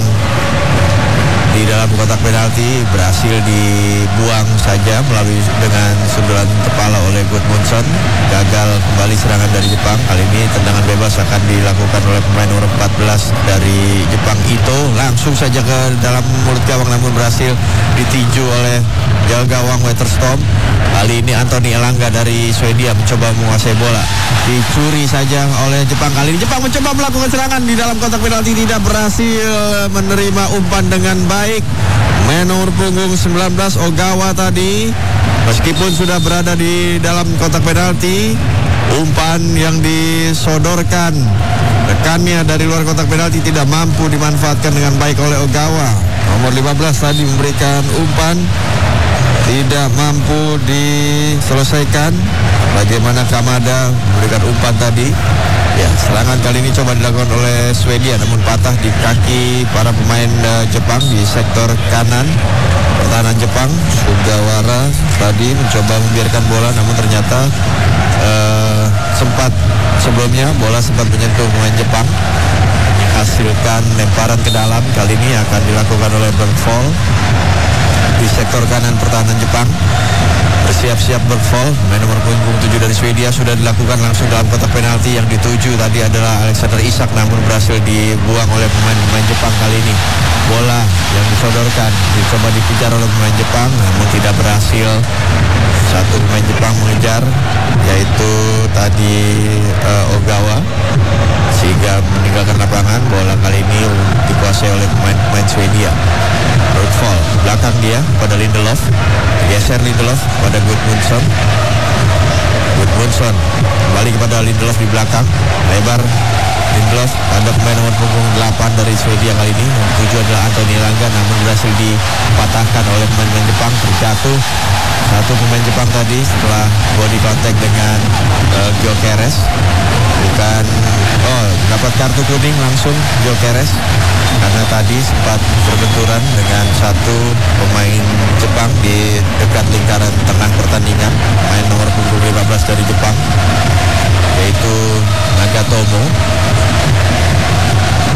di dalam kotak penalti, berhasil dibuang saja melalui dengan sundulan kepala oleh Gudmundsson. Gagal kembali serangan dari Jepang. Kali ini tendangan bebas akan dilakukan oleh pemain nomor 14 dari Jepang, Ito. Langsung saja ke dalam mulut gawang namun berhasil ditinju oleh jaga gawang Weterstorm. Kali ini Anthony Elanga dari Swedia mencoba menguasai bola, dicuri saja oleh Jepang. Kali ini Jepang mencoba melakukan serangan di dalam kotak penalti, tidak berhasil menerima umpan dengan baik. Main nomor punggung 19 Ogawa tadi, meskipun sudah berada di dalam kotak penalti, umpan yang disodorkan rekannya dari luar kotak penalti tidak mampu dimanfaatkan dengan baik oleh Ogawa. Nomor 15 tadi memberikan umpan, tidak mampu diselesaikan. Bagaimana Kamada memberikan umpan tadi. Ya, serangan kali ini coba dilakukan oleh Swedia namun patah di kaki para pemain Jepang di sektor kanan pertahanan Jepang. Sugawara tadi mencoba membiarkan bola namun ternyata sebelumnya bola sempat menyentuh pemain Jepang, menghasilkan lemparan ke dalam. Kali ini akan dilakukan oleh Bergvoll di sektor kanan pertahanan Jepang. Bersiap-siap Bergvoll, main nomor punggung 7 dari Swedia sudah dilakukan langsung dalam kotak penalti. Yang dituju tadi adalah Alexander Isak namun berhasil dibuang oleh pemain Jepang. Kali ini bola yang disodorkan dicoba dikejar oleh pemain Jepang namun tidak berhasil. Satu pemain Jepang mengejar, yaitu tadi Ogawa, sehingga meninggalkan lapangan. Bola kali ini dikuasai oleh pemain Swedia. Bergvoll belakang dia pada Lindelof, geser Lindelof pada Gudmundsson. Gudmundsson kembali kepada Lindelof di belakang, lebar Lindelof pada pemain nomor punggung 8 dari Swedia. Kali ini yang tujuh adalah Anthony Elanga namun berhasil dipatahkan oleh pemain Jepang. Terjatuh satu pemain Jepang tadi setelah body contact dengan Gyökeres. Dapat kartu kuning langsung Gyökeres karena tadi sempat berbenturan dengan satu pemain Jepang di dekat lingkaran tengah pertandingan, main nomor punggung 15 dari Jepang, yaitu Nagatomo.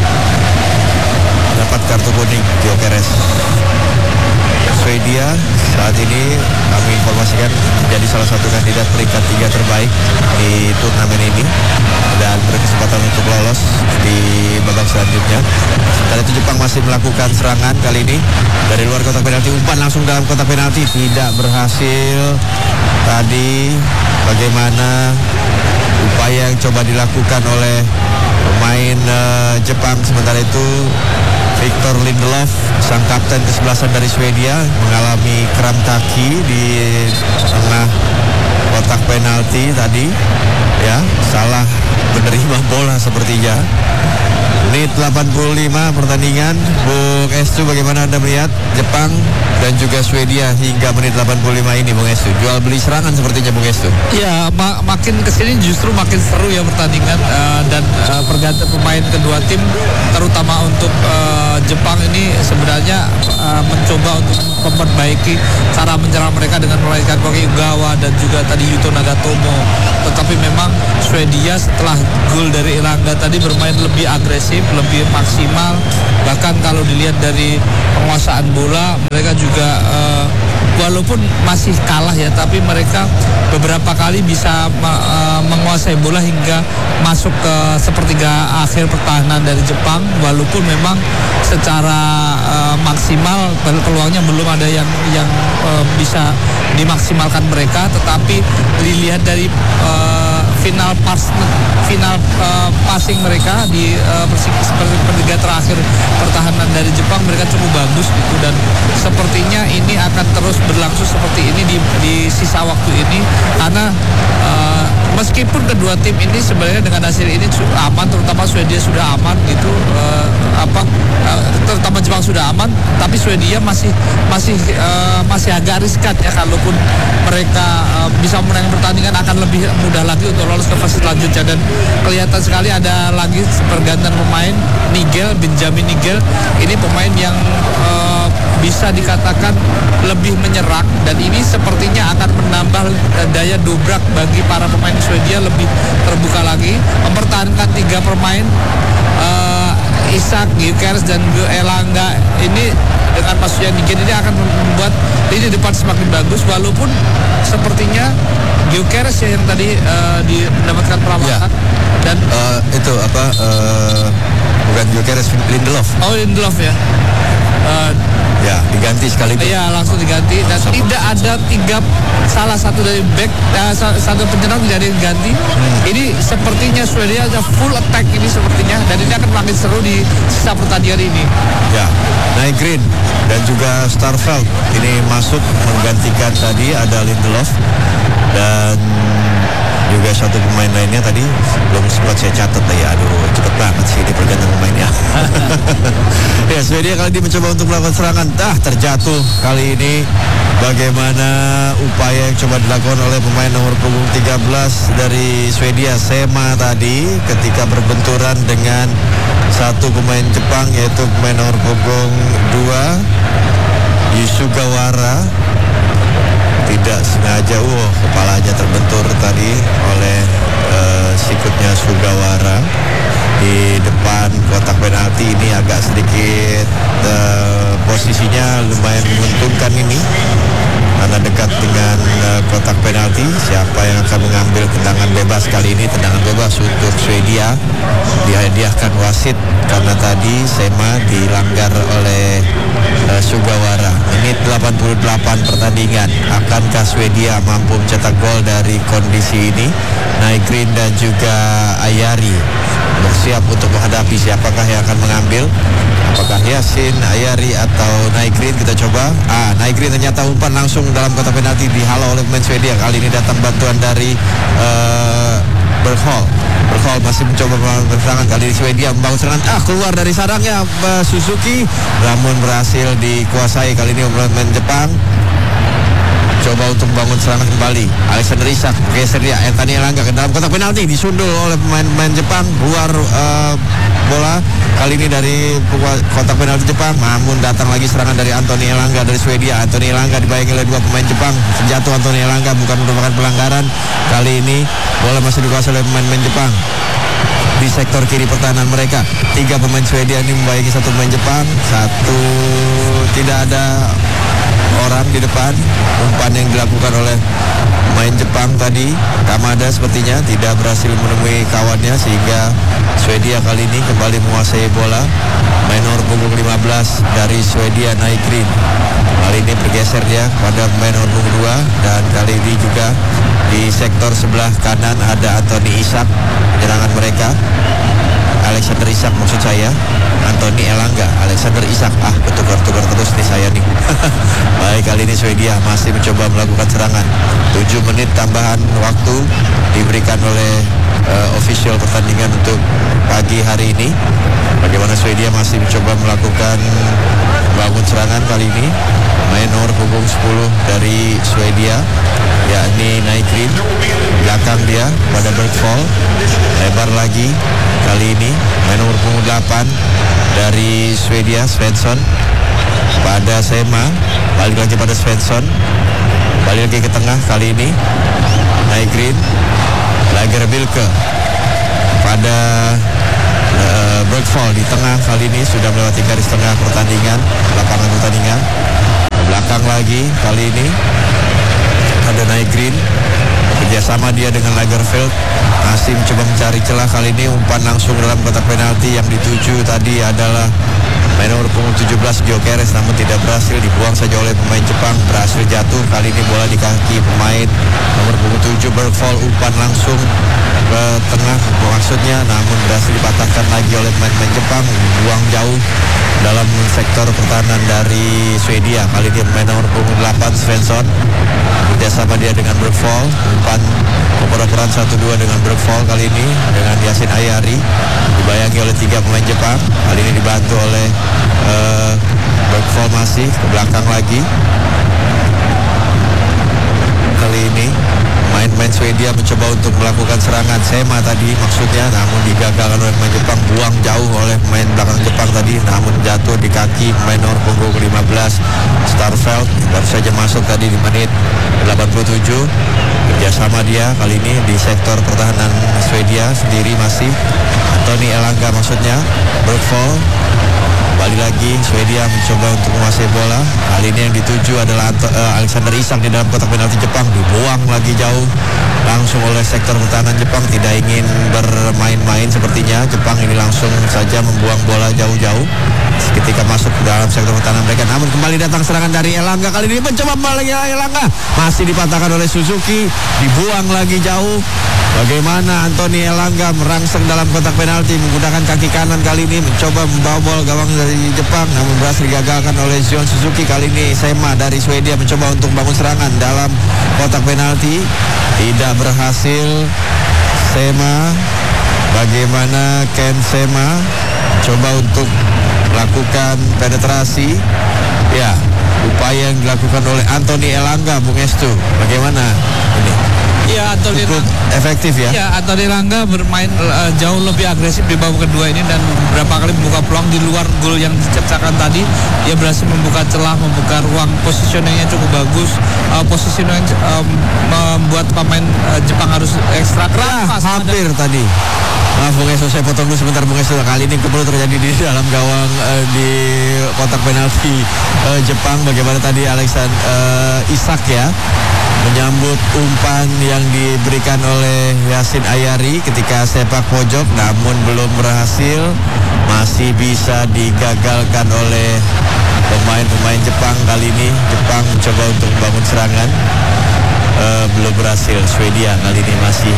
Dapat kartu kuning Gyökeres. Swedia saat ini kami informasikan menjadi salah satu kandidat peringkat 3 terbaik di turnamen ini dan berkesempatan untuk lolos di babak selanjutnya. Sementara itu Jepang masih melakukan serangan kali ini dari luar kotak penalti, umpan langsung dalam kotak penalti, tidak berhasil. Tadi bagaimana upaya yang coba dilakukan oleh pemain Jepang. Sementara itu Victor Lindelof, sang kapten kesebelasan dari Swedia, mengalami kram kaki di tengah kotak penalti tadi, ya, salah menerima bola sepertinya. Menit 85 pertandingan. Bung Estu, bagaimana Anda melihat Jepang dan juga Swedia hingga menit 85 ini, Bung Estu? Jual beli serangan sepertinya, Bung Estu. Ya, makin kesini justru makin seru ya pertandingan, dan pergantian pemain kedua tim, terutama untuk Jepang ini sebenarnya mencoba untuk memperbaiki cara menyerang mereka dengan melahirkan Koki Ugawa dan juga tadi Yuto Nagatomo. Tetapi memang Swedia setelah gol dari Elanga tadi bermain lebih agresif, lebih maksimal. Bahkan kalau dilihat dari penguasaan bola, mereka juga walaupun masih kalah ya, tapi mereka beberapa kali bisa menguasai bola hingga masuk ke sepertiga akhir pertahanan dari Jepang. Walaupun memang secara maksimal peluangnya belum ada yang bisa dimaksimalkan mereka, tetapi dilihat dari final passing mereka di sepertiga terakhir pertahanan dari Jepang, mereka cukup bagus gitu, dan sepertinya ini akan terus berlangsung seperti ini di sisa waktu ini, karena meskipun kedua tim ini sebenarnya dengan hasil ini aman, terutama Swedia sudah aman gitu, terutama Jepang sudah aman, tapi Swedia masih agak riskan ya. Kalaupun mereka bisa menang pertandingan, akan lebih mudah lagi untuk lolos ke fase selanjutnya. Dan kelihatan sekali ada lagi pergantian pemain, Benjamin Nigel. Ini pemain yang bisa dikatakan lebih menyerang, dan ini sepertinya akan menambah daya dobrak bagi para pemain Swedia, lebih terbuka lagi mempertahankan 3 pemain Isak, Gyökeres dan Elanga ini. Dengan masuknya Nigel ini akan membuat lini depan semakin bagus, walaupun sepertinya Gyökeres ya yang tadi mendapatkan perawatan dan itu bukan Gyökeres, Lindelof. Oh, Lindelof ya. Ya, diganti sekaligus. Iya, langsung diganti, dan tidak ada salah satu dari back, satu penyerang tidak ada yang diganti. Ini sepertinya Swedia ada full attack ini sepertinya, dan ini akan makin seru di sisa pertandingan ini. Ya, Nygren dan juga Starfelt ini masuk menggantikan tadi ada Lindelof dan juga satu pemain lainnya tadi belum sempat saya catat ya. Aduh, cepet banget sih ini pergantian pemainnya. Ya, Swedia kali ini mencoba untuk melakukan serangan, terjatuh kali ini. Bagaimana upaya yang coba dilakukan oleh pemain nomor punggung 13 dari Swedia, Sema tadi, ketika berbenturan dengan satu pemain Jepang, yaitu pemain nomor punggung 2 Yusugawara. Tidak sengaja, kepalanya terbentur tadi oleh sikutnya Sugawara di depan kotak penalti. Ini agak sedikit posisinya lumayan menguntungkan ini karena dekat dengan kotak penalti. Siapa yang akan mengambil tendangan bebas kali ini? Tendangan bebas untuk Swedia dihadiahkan wasit karena tadi Sema dilanggar oleh Sugawara. Menit 88 pertandingan. Akankah Swedia mampu mencetak gol dari kondisi ini? Nygren dan juga Ayari bersiap untuk menghadapi. Siapakah yang akan mengambil? Apakah Yasin, Ayari atau Nygren? Kita coba. Nygren ternyata umpan langsung dalam kotak penalti, dihalau oleh pemain Swedia. Kali ini datang bantuan dari Bergholm masih mencoba berserangan. Kali ini Swedia membangun serangan, keluar dari sarangnya Suzuki, namun berhasil dikuasai kali ini oleh pemain Jepang. Coba untuk membangun serangan kembali. Alexander Isak geser dia, Anthony Elanga ke dalam kotak penalti, disundul oleh pemain Jepang. Keluar bola kali ini dari kotak penalti Jepang, namun datang lagi serangan dari Anthony Elanga dari Swedia. Anthony Elanga dibayangi oleh 2 pemain Jepang. Terjatuh Anthony Elanga, bukan merupakan pelanggaran. Kali ini bola masih dikuasai oleh pemain Jepang di sektor kiri pertahanan mereka. 3 pemain Swedia ini membayangi 1 pemain Jepang. Satu tidak ada orang di depan. Umpan yang dilakukan oleh pemain Jepang tadi, Kamada sepertinya tidak berhasil menemui kawannya sehingga Swedia kali ini kembali menguasai bola. Main nomor punggung 15 dari Swedia, Nygren. Kali ini bergeser dia pada pemain nomor punggung 2 dan kali ini juga di sektor sebelah kanan ada Anthony Isak. Penyerangan mereka Alexander Isak maksud saya, Anthony Elanga, Alexander Isak. Bertukar-tukar terus nih saya nih. Baik, kali ini Swedia masih mencoba melakukan serangan. 7 menit tambahan waktu diberikan oleh official pertandingan untuk pagi hari ini. Bagaimana Swedia masih mencoba melakukan bangun serangan kali ini. Main nomor punggung 10 dari Swedia yakni Nygren. Belakang dia pada Bergvall. Lebar lagi kali ini. Main nomor punggung 8 dari Swedia, Svensson. Pada Sema. Balik lagi pada Svensson. Balik lagi ke tengah kali ini Nygren. Lagerbilke pada Bergvall di tengah kali ini sudah melewati garis tengah pertandingan, lapangan pertandingan. Belakang lagi kali ini ada Nygren. Kerjasama dia dengan Lagerfeld masih mencoba mencari celah. Kali ini umpan langsung dalam kotak penalti yang dituju tadi adalah main nomor punggung 17 Gyökeres, namun tidak berhasil, dibuang saja oleh pemain Jepang. Berhasil jatuh kali ini bola di kaki pemain nomor punggung 7 Bergvall. Umpan langsung ke tengah maksudnya, namun berhasil dipatahkan lagi oleh pemain Jepang. Buang jauh dalam sektor pertahanan dari Swedia. Kali ini pemain nomor punggung 8 Svensson. Kerjasama dia dengan Bergvall. Umpan oper-operan 1-2 dengan Bergvall kali ini dengan Yasin Ayari. Dibayangi oleh 3 pemain Jepang. Kali ini dibantu oleh Bergvall masih ke belakang lagi. Kali ini main Swedia mencoba untuk melakukan serangan Sema tadi maksudnya, namun digagalkan oleh pemain Jepang. Buang jauh oleh pemain belakang Jepang tadi, namun jatuh di kaki pemain nomor punggung 15 Starfelt. Baru saja masuk tadi di menit 87. Kerjasama dia kali ini di sektor pertahanan Swedia sendiri masih Anthony Elanga maksudnya. Bergvall. Kembali lagi Swedia mencoba untuk menguasai bola. Kali ini yang dituju adalah Alexander Isak di dalam kotak penalti Jepang. Dibuang lagi jauh langsung oleh sektor pertahanan Jepang. Tidak ingin bermain-main sepertinya Jepang ini, langsung saja membuang bola jauh-jauh ketika masuk ke dalam sektor pertahanan mereka. Namun kembali datang serangan dari Elanga. Kali ini mencoba lagi Elanga, masih dipatahkan oleh Suzuki. Dibuang lagi jauh. Bagaimana Anthony Elanga merangsek dalam kotak penalti menggunakan kaki kanan kali ini, mencoba membawa bola gawang dari Jepang, namun berhasil digagalkan oleh Zion Suzuki. Kali ini Sema dari Swedia mencoba untuk bangun serangan dalam kotak penalti, tidak berhasil. Sema, bagaimana Ken Sema coba untuk melakukan penetrasi. Ya, upaya yang dilakukan oleh Anthony Elanga, Bung Estu, bagaimana ini? Ya, Anthony cukup efektif ya. Ya, Anthony Elanga bermain jauh lebih agresif di babak kedua ini dan beberapa kali membuka peluang di luar gol yang diciptakan tadi. Dia berhasil membuka celah, membuka ruang, positioningnya cukup bagus. Positioning membuat pemain Jepang harus ekstra keras. Hampir tadi. Maaf Bung Esu, saya potong dulu sebentar Bung Esu. Kali ini kembali terjadi di dalam gawang di kotak penalti Jepang. Bagaimana tadi Alexander Isak ya menyambut umpan yang diberikan oleh Yasin Ayari ketika sepak pojok, namun belum berhasil. Masih bisa digagalkan oleh pemain-pemain Jepang. Kali ini Jepang mencoba untuk membangun serangan, belum berhasil. Swedia kali ini masih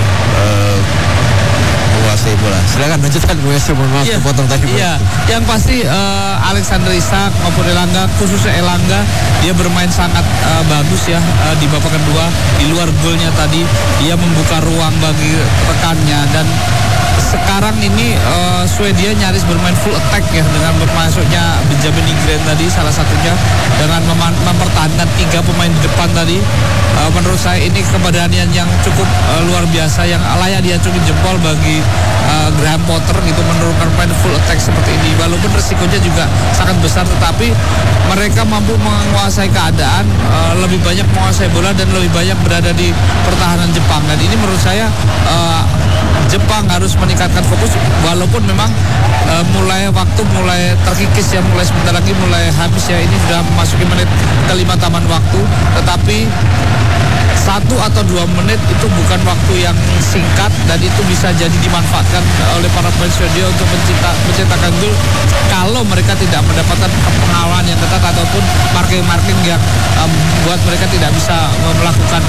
menguasai bola. Silakan lanjutkan Bu Esu, mohon maaf kepotong tadi. Iya, yang pasti Alexander Isak maupun Elanga, khususnya Elanga, dia bermain sangat bagus ya di babak kedua. Di luar golnya tadi dia membuka ruang bagi rekannya, dan sekarang ini Swedia nyaris bermain full attack ya dengan bermasuknya Benjamin Nygren tadi salah satunya, dengan mempertahankan 3 pemain di depan tadi. Menurut saya ini keberanian yang cukup luar biasa yang layak diacungi jempol bagi Graham Potter gitu, menurunkan pemain full attack seperti ini. Walaupun resikonya juga sangat besar, tetapi mereka mampu menguasai keadaan, lebih banyak menguasai bola dan lebih banyak berada di pertahanan Jepang. Dan ini menurut saya Jepang harus meningkatkan fokus, walaupun memang mulai terkikis ya, mulai sebentar lagi mulai habis ya. Ini sudah memasuki menit ke-15 taman waktu, tetapi 1 atau 2 menit itu bukan waktu yang singkat dan itu bisa jadi dimanfaatkan oleh para pemain Swedia untuk menciptakan gol kalau mereka tidak mendapatkan pengawalan yang ketat ataupun marking yang membuat mereka tidak bisa melakukan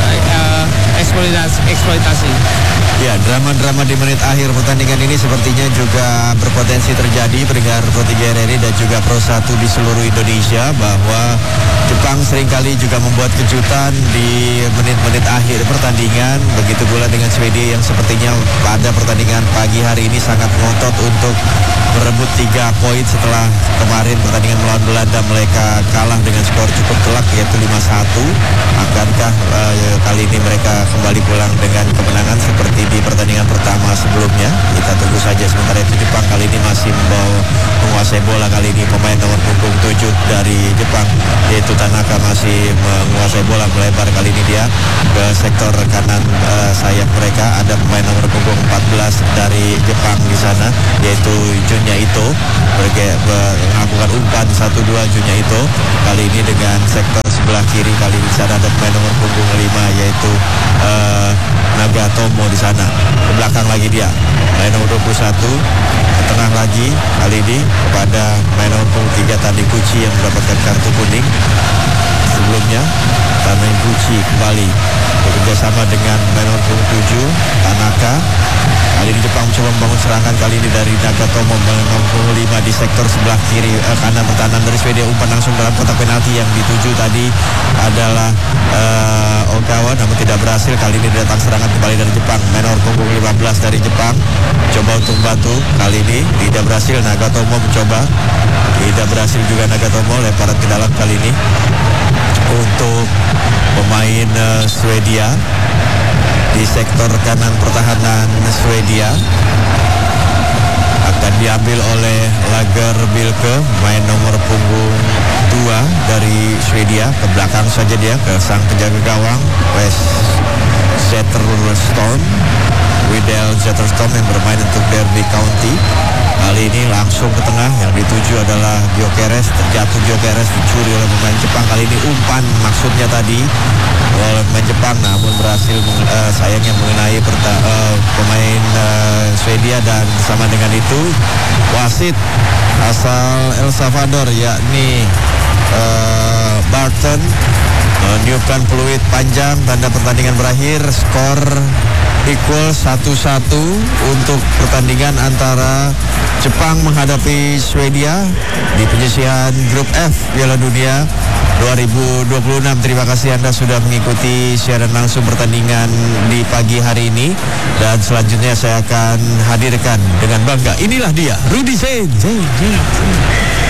eksploitasi. Ya, drama-drama di menit akhir pertandingan ini sepertinya juga berpotensi terjadi pendengar Pro 3 RRI dan juga Pro 1 di seluruh Indonesia, bahwa Jepang seringkali juga membuat kejutan di menit-menit akhir pertandingan. Begitu pula dengan Swedia yang sepertinya pada pertandingan pagi hari ini sangat ngotot untuk merebut 3 poin setelah kemarin pertandingan melawan Belanda mereka kalah dengan skor cukup telak yaitu 5-1. Akankah kali ini mereka kembali pulang dengan kemenangan seperti di pertandingan pertama sebelumnya? Kita tunggu saja. Sementara itu Jepang kali ini masih menguasai bola. Kali ini pemain nomor punggung 7 dari Jepang yaitu Tanaka masih menguasai bola, melebar kali ini dia ke sektor kanan sayap mereka. Ada pemain nomor punggung 14 dari Jepang di sana yaitu Junya Ito melakukan umpan 1-2. Junya Ito kali ini dengan sektor sebelah kiri. Kali ini di sana ada pemain nomor punggung 5 yaitu Nagatomo di sana. Ke belakang lagi dia pemain nomor 21, ke tengah lagi kali ini kepada pemain nomor punggung 3 Tadikuchi yang mendapatkan kartu kuning sebelumnya. Tadikuchi kembali bekerja sama dengan pemain nomor punggung 7 Tanaka. Kali ini Jepang mencoba membangun serangan, kali ini dari Nagatomo nomor punggung 5 di sektor sebelah kiri kanan pertahanan dari Swedia. Umpan langsung dalam kotak penalti yang dituju tadi adalah Ogawa, namun tidak berhasil. Kali ini datang serangan kembali dari Jepang. Menor punggung 15 dari Jepang coba untuk membantu, kali ini tidak berhasil. Nagatomo mencoba, tidak berhasil juga. Nagatomo lemparan ke dalam kali ini untuk pemain Swedia di sektor kanan pertahanan Swedia. Akan diambil oleh Lager Bilke, main nomor punggung 2 dari Swedia. Ke belakang saja dia ke sang penjaga gawang West Zetterstone, Widel Zetterstone yang bermain untuk Derby County. Kali ini langsung ke tengah, yang dituju adalah Gyökeres. Terjatuh Gyökeres, dicuri oleh pemain Jepang. Kali ini umpan maksudnya tadi oleh pemain Jepang, namun berhasil sayangnya mengenai pemain Swedia. Dan bersama dengan itu wasit asal El Salvador yakni Barton meniupkan peluit panjang, tanda pertandingan berakhir. Skor equal 1-1 untuk pertandingan antara Jepang menghadapi Swedia di penyisihan grup F Piala Dunia 2026. Terima kasih Anda sudah mengikuti siaran langsung pertandingan di pagi hari ini, dan selanjutnya saya akan hadirkan dengan bangga. Inilah dia Rudy Sen.